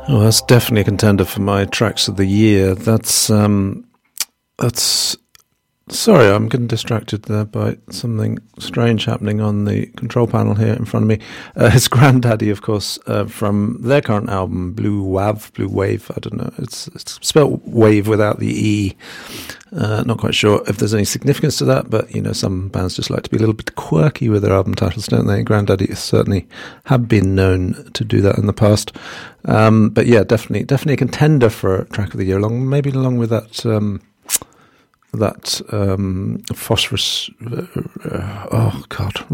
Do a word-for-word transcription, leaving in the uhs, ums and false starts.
Oh, that's definitely a contender for my tracks of the year. That's um, that's. Sorry, I'm getting distracted there by something strange happening on the control panel here in front of me. Uh, it's Grandaddy, of course, uh, from their current album, Blue Wav, Blue Wave. I don't know. It's, it's spelled wave without the E. Uh, not quite sure if there's any significance to that, but, you know, some bands just like to be a little bit quirky with their album titles, don't they? Grandaddy certainly have been known to do that in the past. Um, but yeah, definitely, definitely a contender for a track of the year, along maybe along with that... Um, that um, phosphorus, uh, uh, oh God,